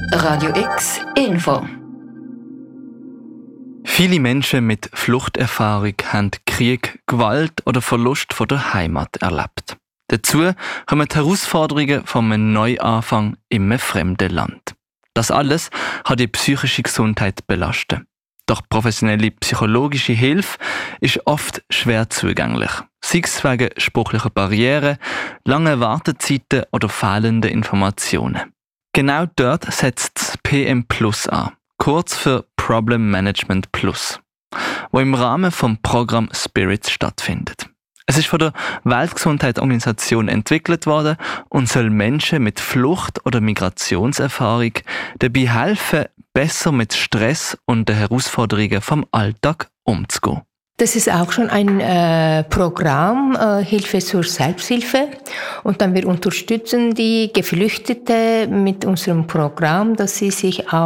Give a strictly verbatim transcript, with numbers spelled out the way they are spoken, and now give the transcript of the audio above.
Radio X Info. Viele Menschen mit Fluchterfahrung haben Krieg, Gewalt oder Verlust von der Heimat erlebt. Dazu kommen die Herausforderungen von einem Neuanfang in einem fremden Land. Das alles kann die psychische Gesundheit belasten. Doch professionelle psychologische Hilfe ist oft schwer zugänglich. Sei es wegen sprachlicher Barrieren, langen Wartezeiten oder fehlenden Informationen. Genau dort setzt das P M Plus an, kurz für Problem Management Plus, wo im Rahmen vom Programm Spirits stattfindet. Es ist von der Weltgesundheitsorganisation entwickelt worden und soll Menschen mit Flucht- oder Migrationserfahrung dabei helfen, besser mit Stress und den Herausforderungen vom Alltag umzugehen. Das ist auch schon ein äh, Programm, äh, Hilfe zur Selbsthilfe. Und dann wir unterstützen die Geflüchteten mit unserem Programm, dass sie sich auch